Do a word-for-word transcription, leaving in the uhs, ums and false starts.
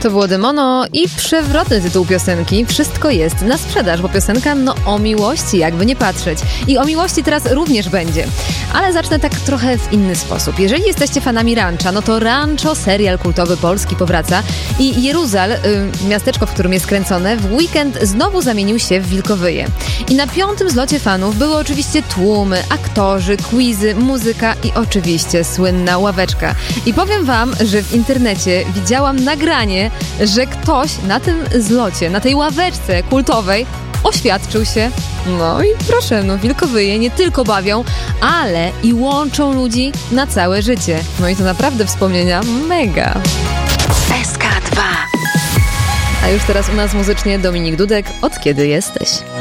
To było Demono i przewrotny tytuł piosenki. Wszystko jest na sprzedaż, bo piosenka no o miłości, jakby nie patrzeć. I o miłości teraz również będzie. Ale zacznę tak trochę w inny sposób. Jeżeli jesteście fanami Rancha, no to Rancho, serial kultowy polski, powraca i Jeruzal, y, miasteczko, w którym jest kręcone, w weekend znowu zamienił się w Wilkowyje. I na piątym zlocie fanów były oczywiście tłumy, aktorzy, quizy, muzyka i oczywiście słynna ławeczka. I powiem wam, że w internecie widziałam nagranie, że ktoś na tym zlocie, na tej ławeczce kultowej oświadczył się. No i proszę, no Wilkowyje nie tylko bawią, ale i łączą ludzi na całe życie. No i to naprawdę wspomnienia mega. S K dwa. A już teraz u nas muzycznie Dominik Dudek. Od kiedy jesteś?